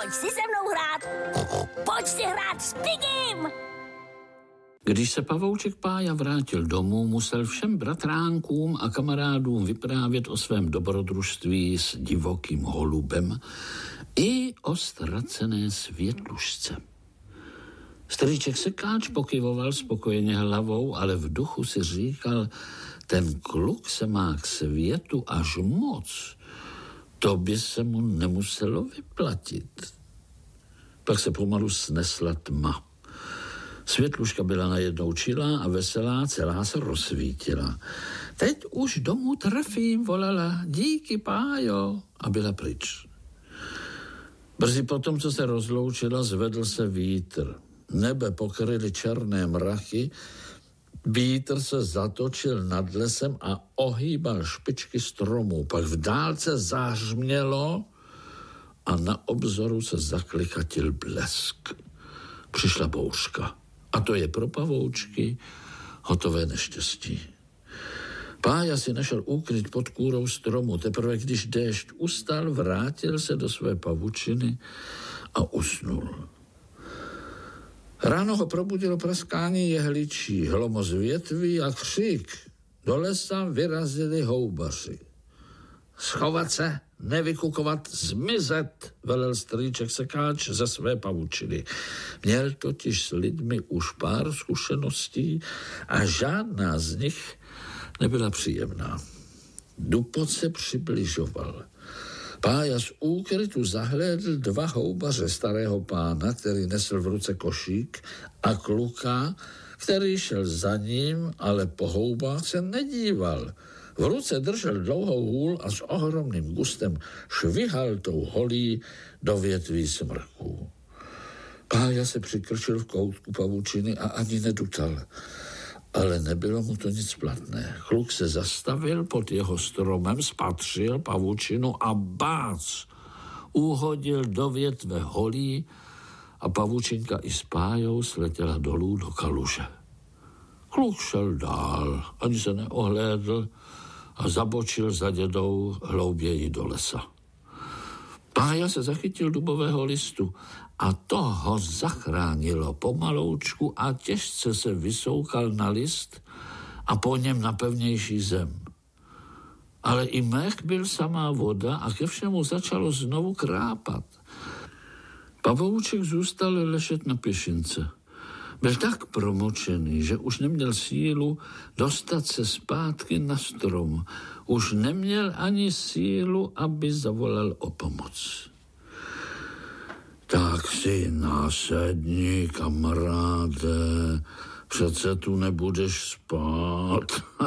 pojď si se mnou hrát. Pojď si hrát s Pigim. Když se pavouček Pája vrátil domů, musel všem bratránkům a kamarádům vyprávět o svém dobrodružství s divokým holubem i o ztracené Světlušce. Strýček Sekáč pokyvoval spokojeně hlavou, ale v duchu si říkal, ten kluk se má k světu až moc. To by se mu nemuselo vyplatit. Pak se pomalu snesla tma. Světluška byla najednou čilá a veselá, celá se rozsvítila. Teď už domů trefím, volala, díky, Pájo, a byla pryč. Brzy potom, co se rozloučila, zvedl se vítr. Nebe pokryly černé mrachy, vítr se zatočil nad lesem a ohýbal špičky stromů. Pak v dálce zářmělo a na obzoru se zaklikatil blesk. Přišla bouřka. A to je pro pavoučky hotové neštěstí. Pája si našel úkryt pod kůrou stromu. Teprve když déšť ustal, vrátil se do své pavučiny a usnul. Ráno ho probudilo praskání jehličí, hlomos větví a křik. Do lesa vyrazili houbaři. Schovat se, nevykukovat, zmizet, velel strýček Sekáč ze své pavučiny. Měl totiž s lidmi už pár zkušeností a žádná z nich nebyla příjemná. Dupot se přibližoval. Pája z úkrytu zahlédl dva houbaře starého pána, který nesl v ruce košík, a kluka, který šel za ním, ale po houbách se nedíval. V ruce držel dlouhou hůl a s ohromným gustem švihal tou holí do větví smrků. Pája se přikrčil v koutku pavučiny a ani nedutal. Ale nebylo mu to nic platné. Kluk se zastavil pod jeho stromem, spatřil pavučinu a bác! Uhodil do větve holí a pavučinka i s Pájou sletěla dolů do kaluže. Kluk šel dál, ani se neohlédl a zabočil za dědou hlouběji do lesa. Pája se zachytil dubového listu a to ho zachránilo pomaloučku a těžce se vysoukal na list a po něm na pevnější zem. Ale i mech byl samá voda a ke všemu začalo znovu krápat. Pavouček zůstal ležet na pěšince. Byl tak promočený, že už neměl sílu dostat se zpátky na strom. Už neměl ani sílu, aby zavolal o pomoc. Tak si nasedni, kamaráde, přece tu nebudeš spát.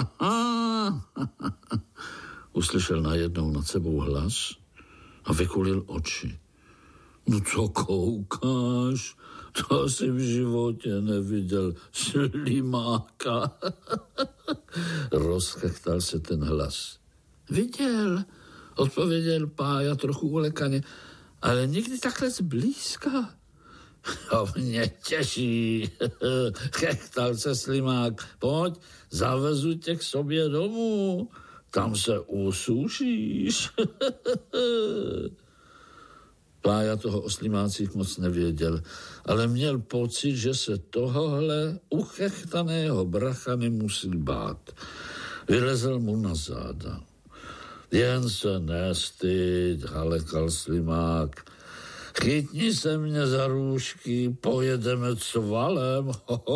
Uslyšel najednou nad sebou hlas a vykulil oči. No co koukáš? To jsi v životě neviděl slimáka. Rozchechtal se ten hlas. Viděl, odpověděl Pája trochu ulekaně, ale nikdy takhle zblízka. To mě těší, chechtal se slimák. Pojď, zavezu tě k sobě domů, tam se usušíš. Pája toho o slimácích moc nevěděl, ale měl pocit, že se tohohle uchechtaného bracha nemusí bát. Vylezl mu na záda. Jen se nestyď, halekal slimák. Chytni se mě za růžky, pojedeme cvalem.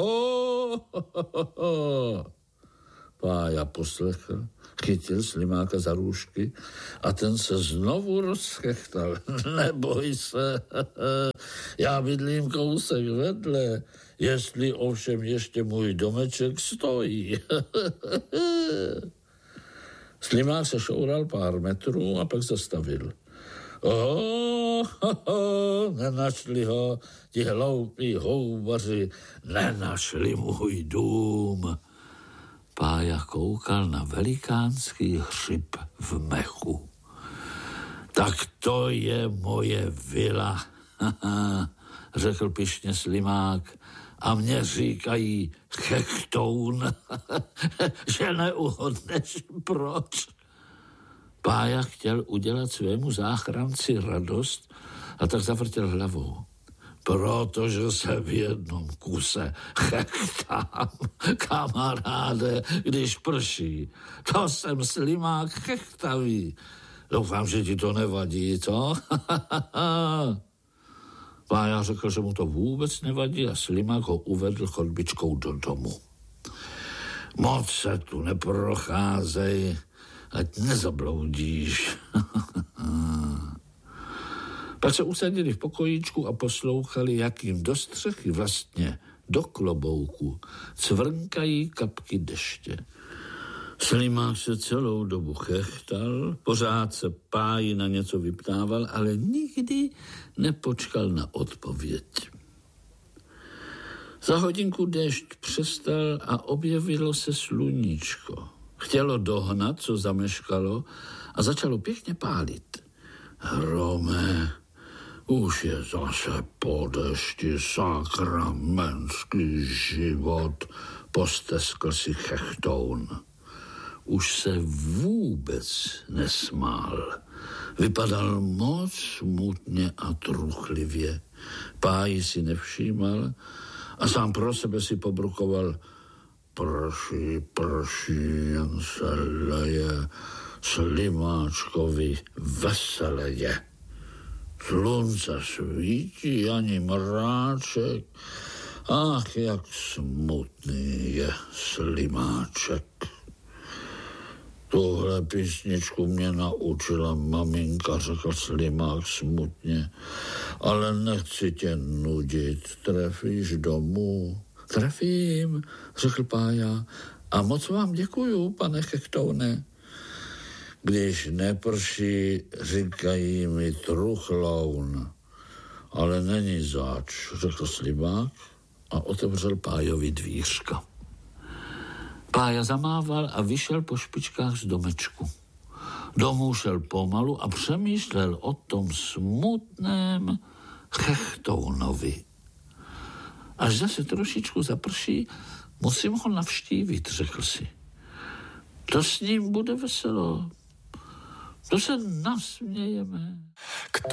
Pája poslechl, chytil slimáka za růžky a ten se znovu rozchechtal. Neboj se, já bydlím kousek vedle, jestli ovšem ještě můj domeček stojí. Slimák se šoural pár metrů a pak zastavil. Nenašli ho, ti hloupí houbaři, nenašli můj dům. Pája koukal na velikánský hřib v mechu. Tak to je moje vila, řekl pyšně slimák. A mě říkají chechtoun, že neuhodneš proč. Pája chtěl udělat svému záchranci radost A tak zavrtěl hlavou. Protože se v jednom kuse chechtám, kamaráde, když prší. To jsem slimák chechtavý. Doufám, že ti to nevadí, co? Pája řekl, že mu to vůbec nevadí a slimák ho uvedl chodbičkou do domu. Moc se tu neprocházej, ať nezabloudíš. Pak se usadili v pokojíčku a poslouchali, jak jim do střechy, vlastně do klobouku, cvrnkají kapky deště. Slimák se celou dobu chechtal, pořád se Páji na něco vyptával, ale nikdy nepočkal na odpověď. Za hodinku déšť přestal a objevilo se sluníčko. Chtělo dohnat, co zameškalo, a začalo pěkně pálit. Hrome, už je zase po dešti sakramentský život, posteskl si chechtoun. Už se vůbec nesmál. Vypadal moc smutně a truchlivě. Páji si nevšímal a sám pro sebe si pobrukoval: prší, jen se leje, slimáčkovi veseleje. Slunce svítí, ani mráček, ach, jak smutný je slimáček. Tuhle písničku mě naučila maminka, řekl slimák smutně, ale nechci tě nudit, trefíš domů? Trefím, řekl Pája, a moc vám děkuju, pane Chechtoune. Když neprší, říkají mi truchloun, ale není zač, řekl slimák a otevřel Pájovi dvířka. Pája zamával a vyšel po špičkách z domečku. Domů šel pomalu a přemýšlel o tom smutném Chechtounovi. Až zase trošičku zaprší, musím ho navštívit, řekl si. To s ním bude veselo. To se nasmějeme.